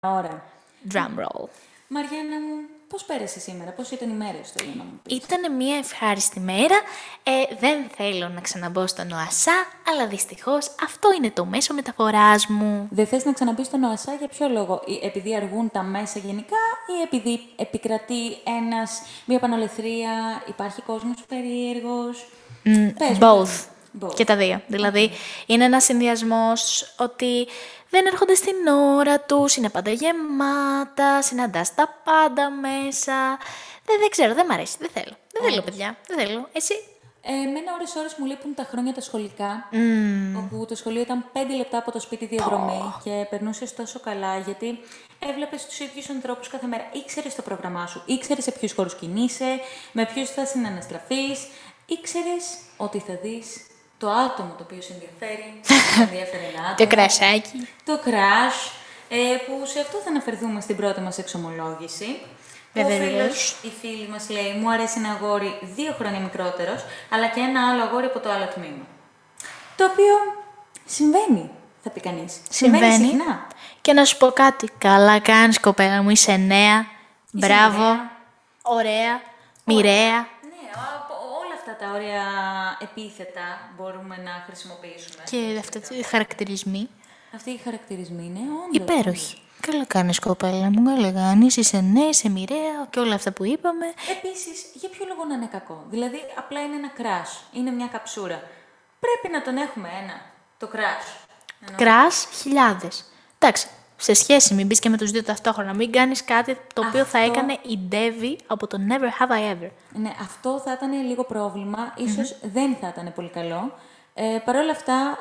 Ώρα. Drum roll. Μαριάννα μου, πώς πέρασε σήμερα, πώς ήταν η μέρα σου, θέλω να μου πεις. Ήταν μια ευχάριστη μέρα. Δεν θέλω να ξαναμπω στον ΟΑΣΑ, αλλά δυστυχώς αυτό είναι το μέσο μεταφοράς μου. Δεν θες να ξαναμπείς στον ΟΑΣΑ για ποιο λόγο, επειδή αργούν τα μέσα γενικά ή επειδή επικρατεί μια πανολεθρία, υπάρχει κόσμος περίεργος. Πες μου. Both. Και τα δύο. Δηλαδή, είναι ένας συνδυασμός ότι δεν έρχονται στην ώρα τους, είναι πάντα γεμάτα, συναντάς τα πάντα μέσα. Δεν ξέρω, δεν μ' αρέσει, δεν θέλω. Δεν θέλω, παιδιά, δεν θέλω. Εσύ? Εμένα ώρες μου λείπουν τα χρόνια τα σχολικά, όπου το σχολείο ήταν 5 λεπτά από το σπίτι διαδρομή και περνούσες τόσο καλά, γιατί έβλεπες τους ίδιους ανθρώπους κάθε μέρα. Ήξερες το πρόγραμμά σου, ήξερες σε ποιους χώρους κινείσαι, με ποιους θα συναναστραφείς, ήξερες ότι θα δεις το άτομο το οποίο σε ενδιαφέρει, σε ενδιαφέρει ένα άτομο. Το κρασάκι. Το crush, που σε αυτό θα αναφερθούμε στην πρώτη μας εξομολόγηση. Βεβαίως. Η φίλη μας λέει, μου αρέσει ένα αγόρι 2 χρόνια μικρότερος, αλλά και ένα άλλο αγόρι από το άλλο τμήμα. Το οποίο συμβαίνει, θα πει κανείς. Συμβαίνει συχνά. Και να σου πω κάτι, καλά κάνεις κοπέλα μου, είσαι νέα, μπράβο, νέα. ωραία, μοιραία. Ναι, όλα αυτά τα ωραία επίθετα μπορούμε να χρησιμοποιήσουμε. Και αυτοί οι χαρακτηρισμοί. Αυτοί οι χαρακτηρισμοί είναι όντως. Υπέροχοι. Καλά κάνεις κοπέλα μου, καλά κάνεις, είσαι νέα, είσαι μοιραία και όλα αυτά που είπαμε. Επίσης, για ποιο λόγο να είναι κακό. Δηλαδή, απλά είναι ένα crush, είναι μια καψούρα. Πρέπει να τον έχουμε το crush. Κρας, χιλιάδες. Εντάξει, σε σχέση, μην μπεις και με τους δύο ταυτόχρονα. Μην κάνεις κάτι το οποίο θα έκανε η Devi από το Never Have I Ever. Ναι, αυτό θα ήταν λίγο πρόβλημα. Ίσως δεν θα ήταν πολύ καλό. Παρ' όλα αυτά,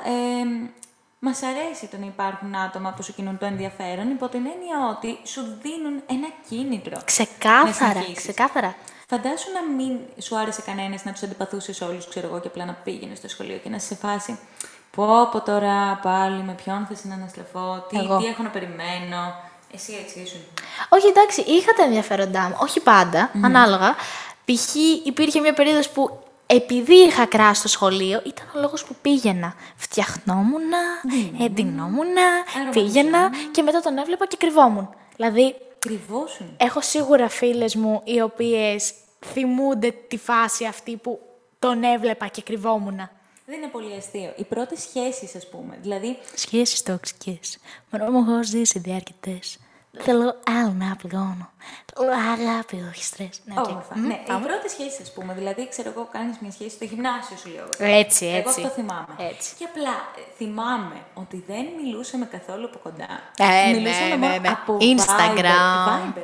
μας αρέσει το να υπάρχουν άτομα που σου κινούν το ενδιαφέρον, υπό την έννοια ότι σου δίνουν ένα κίνητρο. Ξεκάθαρα. Φαντάσου να μην σου άρεσε κανένας, να τους αντιπαθούσες όλους, ξέρω εγώ, και απλά να πήγαινες στο σχολείο και να είσαι σε φάση. Πω τώρα πάλι με ποιον θα συναναστραφώ, τι έχω να περιμένω. Εσύ έτσι ήσουν. Όχι, εντάξει, είχα τα ενδιαφέροντά μου. Όχι πάντα, ανάλογα. Π.χ. υπήρχε μια περίοδος που επειδή είχα κράσει στο σχολείο, ήταν ο λόγος που πήγαινα. Φτιαχνόμουνα, εντυνόμουνα, πήγαινα και μετά τον έβλεπα και κρυβόμουν. Δηλαδή, Κρυβόσουν. έχω σίγουρα φίλες μου οι οποίες θυμούνται τη φάση αυτή που τον έβλεπα και κρυβόμουνα. Δεν είναι πολύ αστείο. Οι πρώτες σχέσεις, ας πούμε. Δηλαδή, Σχέσεις τοξικές. Μωρό μου έχω ζήσει διάρκετες. Θέλω άλλο να πληγώνω. Θέλω αγάπη, όχι στρες. όμορφα. Ναι, οι πρώτες σχέσεις, ας πούμε. Δηλαδή, ξέρω εγώ, κάνεις μια σχέση στο γυμνάσιο, σου λέω. Έτσι. Εγώ αυτό θυμάμαι. Έτσι. Και απλά θυμάμαι ότι δεν μιλούσαμε καθόλου από κοντά. Ναι. μόνο από Instagram. Viber.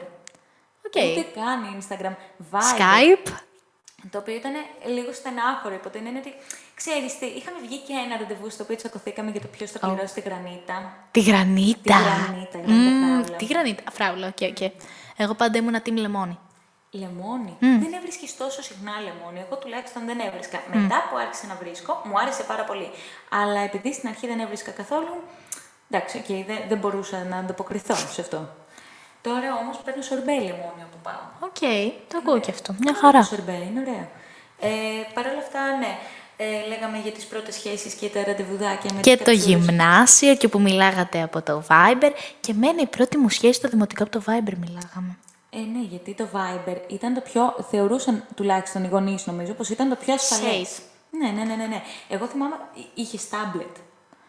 Ούτε καν Instagram. Viber. Skype. Το οποίο ήταν λίγο στενάχωρο, υπό την έννοια ότι, ξέρεις τι, είχαμε βγει και ένα ραντεβού στο οποίο τσακωθήκαμε για το ποιος θα πληρώσει τη γρανίτα. Τη γρανίτα. Φράουλα. Τη γρανίτα. Φράουλα, οκ. Εγώ πάντα ήμουν team λεμόνι. Λεμόνι. Δεν έβρισκες τόσο συχνά λεμόνι. Εγώ τουλάχιστον δεν έβρισκα. Μετά που άρχισα να βρίσκω, μου άρεσε πάρα πολύ. Αλλά επειδή στην αρχή δεν έβρισκα καθόλου, εντάξει, δεν μπορούσα να ανταποκριθώ σε αυτό. Τώρα όμως παίρνω σορμπέ λεμόνι όπου πάω. Το ακούω και αυτό. Μια χαρά. Σορμπέ, είναι ωραία. Παρ' όλα αυτά, ναι. Λέγαμε για τις πρώτες σχέσεις και τα ραντεβουδάκια με Και τις το καψούρες. γυμνάσιο και που μιλάγατε από το Viber. Και εμένα η πρώτη μου σχέση στο δημοτικό από το Viber μιλάγαμε. Ναι, γιατί το Viber ήταν το πιο. Θεωρούσαν τουλάχιστον οι γονείς, νομίζω, πως ήταν το πιο ασφαλές. Safe. Ναι. Εγώ θυμάμαι, είχες tablet.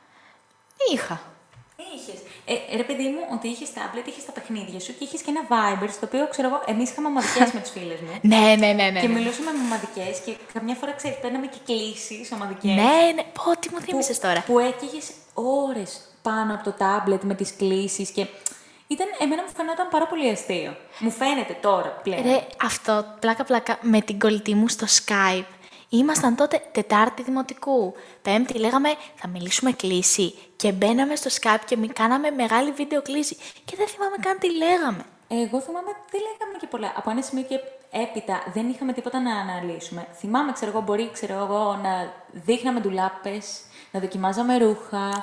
Είχα. Είχες. Ρε παιδί μου, ότι είχες tablet, είχες τα παιχνίδια σου και είχες και ένα Viber, στο οποίο, ξέρω εγώ, εμείς είχαμε ομαδικές με τις φίλες μου. Ναι. Και μιλούσαμε με ομαδικές και καμιά φορά, ξέρεις, παίρναμε και κλήσεις ομαδικές. Ναι. Πω, τι μου θύμισες τώρα. Που έκαιγες ώρες πάνω από το tablet με τις κλήσεις και. Εμένα μου φαινόταν πάρα πολύ αστείο. Μου φαίνεται τώρα πλέον. Αυτό, πλάκα, με την κολλητή μου στο Skype. Ήμασταν τότε Τετάρτη δημοτικού. Πέμπτη λέγαμε θα μιλήσουμε κλήση. Και μπαίναμε στο Skype και κάναμε μεγάλη βίντεο κλήση. Και δεν θυμάμαι καν τι λέγαμε. Εγώ θυμάμαι δεν λέγαμε και πολλά. Από ένα σημείο και έπειτα δεν είχαμε τίποτα να αναλύσουμε. Θυμάμαι, ξέρω εγώ, να δείχναμε ντουλάπες, να δοκιμάζαμε ρούχα.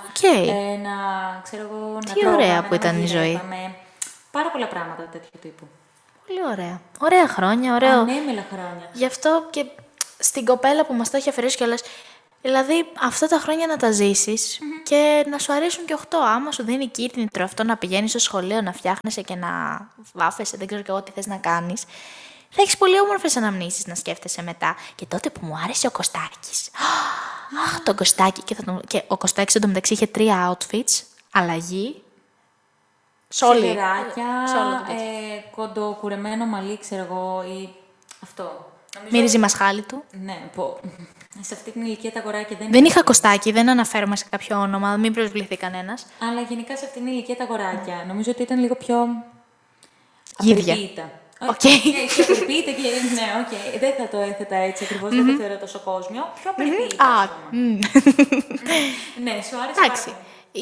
Να Τι ωραία που ήταν η ζωή. Πάρα πολλά πράγματα τέτοιου τύπου. Πολύ ωραία. Ωραία χρόνια, ωραίο. Ανέμελα χρόνια. Γι' αυτό και στην κοπέλα που μας το έχει αφαιρέσει κιόλας, Δηλαδή, αυτά τα χρόνια να τα ζήσεις και να σου αρέσουν και 8. Άμα σου δίνει κίνητρο αυτό να πηγαίνεις στο σχολείο, να φτιάχνεσαι και να βάφεσαι, δεν ξέρω και εγώ τι θες να κάνεις, θα έχεις πολύ όμορφες αναμνήσεις να σκέφτεσαι μετά. Και τότε που μου άρεσε ο Κωστάκης. Αχ, τον Κωστάκη. Και ο Κωστάκης εντωμεταξύ είχε 3 outfits, αλλαγή. Ξυλεράκια, σε όλο το τέτοιο. κοντοκουρεμένο μαλλί, ξέρω εγώ, ή αυτό. Μύριζε η μασχάλη του. Ναι, σε αυτή την ηλικία τα αγοράκια δεν Δεν είναι. είχα Κωστάκη, δεν αναφέρομαι σε κάποιο όνομα, μην προσβληθεί κανένας. Αλλά γενικά σε αυτή την ηλικία τα αγοράκια νομίζω ότι ήταν λίγο πιο. Γίδια. Απεριποίητα. Οκ. Και απεριποίητα και. Ναι, οκ. Δεν θα το έθετα έτσι ακριβώς, δεν το θεωρώ τόσο κόσμιο. Πιο απεριποίητα. Α, Ναι, σου άρεσε. πάρα εντάξει.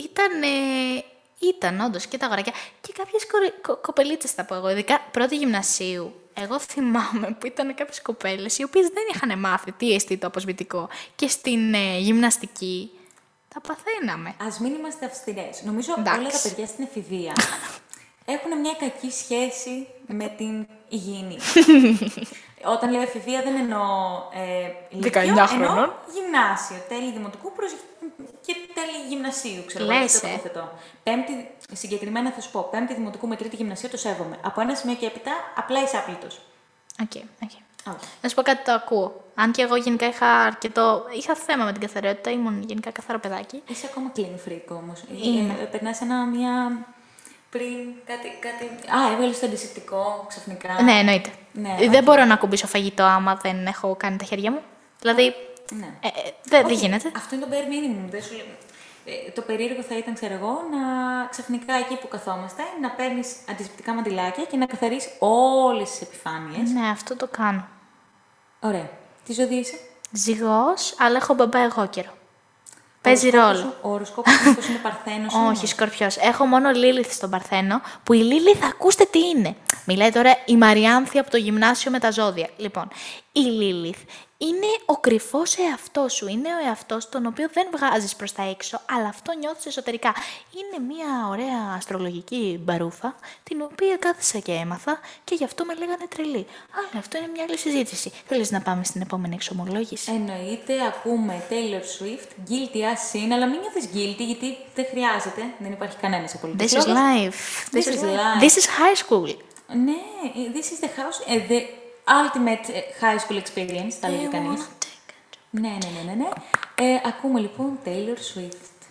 Ήταν όντως και τα αγοράκια. Και κάποιες κοπελίτσες θα πω εγώ, ειδικά πρώτη γυμνασίου. Εγώ θυμάμαι που ήταν κάποιες κοπέλες οι οποίες δεν είχαν μάθει τι εστί το αποσμητικό. Και στην γυμναστική τα παθαίναμε. Ας μην είμαστε αυστηρές. Νομίζω Εντάξει. όλα τα παιδιά στην εφηβεία έχουν μια κακή σχέση με την υγιεινή. Όταν λέω εφηβεία δεν εννοώ 19 εννοώ χρονών. γυμνάσιο, τέλη δημοτικού και τέλη γυμνασίου, ξέρω εγώ, Λες, έτσι το τοποθετώ. Πέμπτη, συγκεκριμένα θα σου πω, πέμπτη δημοτικού με τρίτη γυμνασίου το σέβομαι. Από ένα σημείο και έπειτα απλά είσαι άπλητος. Οκ. Να σου πω κάτι, το ακούω. Αν και εγώ γενικά είχα θέμα με την καθαριότητα, ήμουν γενικά καθαρό παιδάκι. Είσαι ακόμα clean freak όμως. Περνάς μια. Πριν κάτι. Έβγαλες το αντισηπτικό ξαφνικά. Ναι, εννοείται. Ναι, Δεν μπορώ να κουμπίσω φαγητό άμα δεν έχω κάνει τα χέρια μου. Δηλαδή, Ναι. δεν γίνεται. Αυτό είναι το bare minimum. Δεν σου λέω. Το περίεργο θα ήταν, ξέρω εγώ, να ξαφνικά εκεί που καθόμαστε να παίρνεις αντισηπτικά μαντιλάκια και να καθαρίσεις όλες τις επιφάνειες. Ναι, αυτό το κάνω. Ωραία. Τι ζώδιο είσαι? Ζυγός, αλλά έχω μπαμπά εγώ καιρό. Παίζει ρόλο. Ο οροσκόπος σου μήπως είναι Παρθένος? Όχι, Σκορπιός. Έχω μόνο Λίλιθ στον Παρθένο, που η Λίλιθ ακούστε τι είναι. Μιλάει τώρα η Μαριάνθη από το γυμνάσιο με τα ζώδια. Λοιπόν, η Λίλιθ είναι ο κρυφός εαυτός σου. Είναι ο εαυτός τον οποίο δεν βγάζεις προς τα έξω, αλλά αυτό νιώθεις εσωτερικά. Είναι μια ωραία αστρολογική μπαρούφα, την οποία κάθισα και έμαθα και γι' αυτό με λέγανε τρελή. Αλλά αυτό είναι μια άλλη συζήτηση. Θέλεις να πάμε στην επόμενη εξομολόγηση? Εννοείται, ακούμε Taylor Swift, guilty as sin, αλλά μην νιώθεις guilty γιατί δεν χρειάζεται, δεν υπάρχει κανένας απολύτως This is λόγος. life. This is life. This is high school. Ναι, this is the house, the ultimate high school experience, θα λέγει κανείς. Ναι. Ακούμε λοιπόν Taylor Swift.